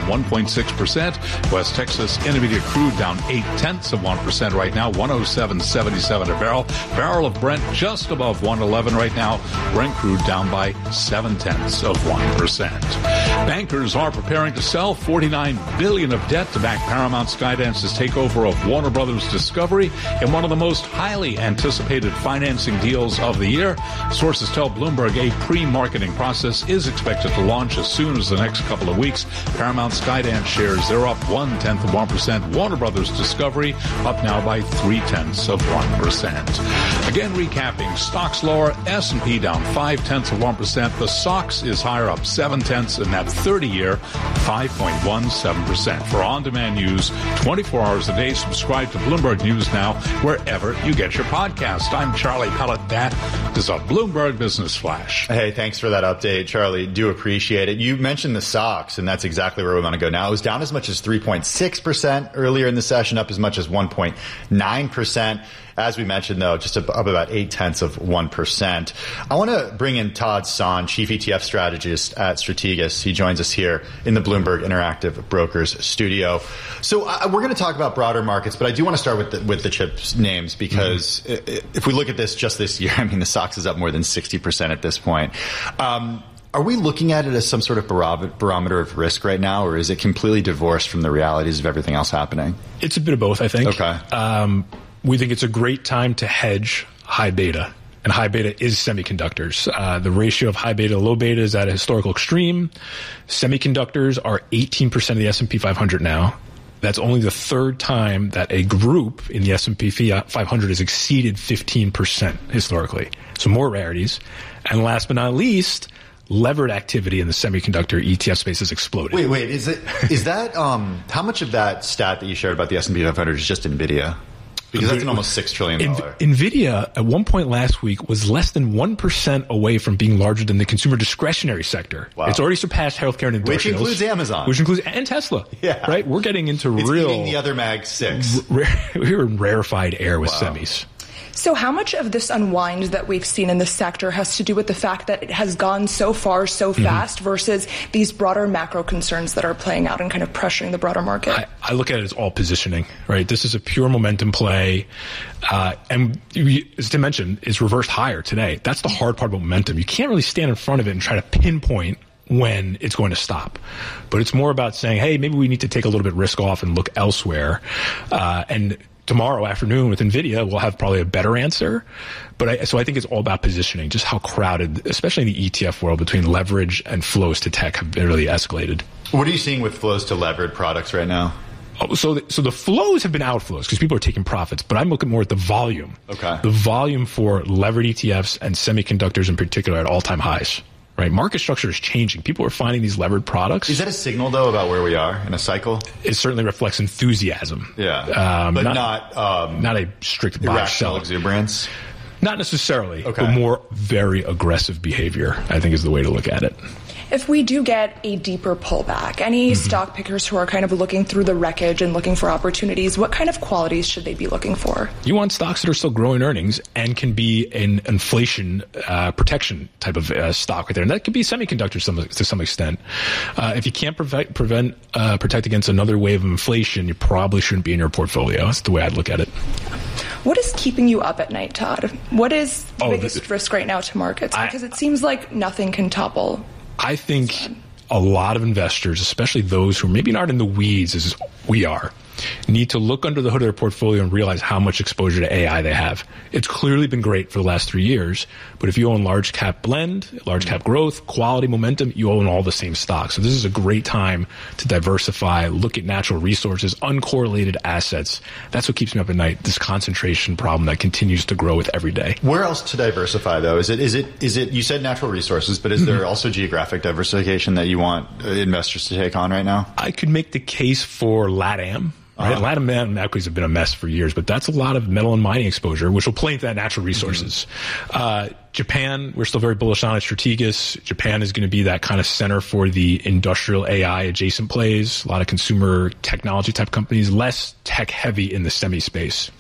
1.6%. West Texas Intermediate crude down 0.8% right now, 107.77 a barrel. Barrel of Brent just above 111 right now. Brent crude down by 0.7%. Bankers are preparing to sell $49 billion of debt to back Paramount Skydance's takeover of Warner Brothers Discovery in one of the most highly anticipated financing deals of the year. Sources tell Bloomberg a pre-marketing process is expected to launch as soon as the next couple of weeks. Paramount Skydance shares, they're up 0.1%. Warner Brothers Discovery up now by 0.3%. Again, recapping, stocks lower, S&P down 0.5%. The SOX is higher, up 0.7, and that 30-year 5.17%. For on-demand news 24 hours a day, subscribe to Bloomberg News Now wherever you get your podcast. I'm Charlie Pellet. That is a Bloomberg Business Flash. Hey, thanks for that update, Charlie. Do appreciate it. You mentioned the SOX, and that's exactly where we want to go now. It was down as much as 3.6% earlier in the session, up as much as 1.9%. As we mentioned, though, just up about 0.8%. I want to bring in Todd Son, Chief ETF Strategist at Strategas. He joins us here in the Bloomberg Interactive Brokers studio. So we're going to talk about broader markets, but I do want to start with the chips names because if we look at this just this year, I mean, the SOX is up more than 60% at this point. Are we looking at it as some sort of barometer of risk right now, or is it completely divorced from the realities of everything else happening? It's a bit of both, I think. Okay. We think it's a great time to hedge high beta, and high beta is semiconductors. The ratio of high beta to low beta is at a historical extreme. Semiconductors are 18% of the S&P 500 now. That's only the third time that a group in the S&P 500 has exceeded 15% historically. So more rarities. And last but not least, levered activity in the semiconductor ETF space has exploded. Wait, is that how much of that stat that you shared about the S&P 500 is just NVIDIA? Because that's an almost $6 trillion. NVIDIA, at one point last week, was less than 1% away from being larger than the consumer discretionary sector. Wow. It's already surpassed healthcare and industrials. Which includes Amazon. And Tesla. Yeah. Right? We're getting into it's real... eating the other Mag 6. We're in rarefied air with semis. So how much of this unwind that we've seen in the sector has to do with the fact that it has gone so far so fast versus these broader macro concerns that are playing out and kind of pressuring the broader market? I look at it as all positioning, right? This is a pure momentum play. And as Tim mentioned, it's reversed higher today. That's the hard part about momentum. You can't really stand in front of it and try to pinpoint when it's going to stop. But it's more about saying, hey, maybe we need to take a little bit risk off and look elsewhere. And tomorrow afternoon with NVIDIA, we'll have probably a better answer. But so I think it's all about positioning, just how crowded, especially in the ETF world, between leverage and flows to tech have really escalated. What are you seeing with flows to levered products right now? So the flows have been outflows because people are taking profits, but I'm looking more at the volume. Okay. The volume for levered ETFs and semiconductors in particular at all-time highs. Right, market structure is changing. People are finding these levered products. Is that a signal, though, about where we are in a cycle? It certainly reflects enthusiasm. Yeah, but not a strict irrational exuberance. Not necessarily, but more very aggressive behavior, I think, is the way to look at it. If we do get a deeper pullback, any stock pickers who are kind of looking through the wreckage and looking for opportunities, what kind of qualities should they be looking for? You want stocks that are still growing earnings and can be an inflation protection type of stock right there. And that could be semiconductors to some extent. If you can't protect against another wave of inflation, you probably shouldn't be in your portfolio. That's the way I'd look at it. What is keeping you up at night, Todd? What is the biggest risk right now to markets? Because it seems like nothing can topple. I think a lot of investors, especially those who maybe not in the weeds as we are, need to look under the hood of their portfolio and realize how much exposure to AI they have. It's clearly been great for the last 3 years, but if you own large cap blend, large cap growth, quality momentum, you own all the same stocks. So this is a great time to diversify, look at natural resources, uncorrelated assets. That's what keeps me up at night, this concentration problem that continues to grow with every day. Where else to diversify, though? Is it you said natural resources, but is there also geographic diversification that you want investors to take on right now? I could make the case for LATAM. Right? LATAM equities have been a mess for years, but that's a lot of metal and mining exposure, which will play into that natural resources. Japan, we're still very bullish on it. Strategas, Japan is going to be that kind of center for the industrial AI adjacent plays. A lot of consumer technology type companies, less tech heavy in the semi space.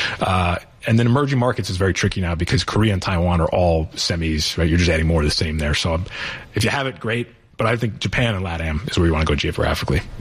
And then emerging markets is very tricky now because Korea and Taiwan are all semis, right? You're just adding more of the same there. So if you have it, great. But I think Japan and LATAM is where you want to go geographically.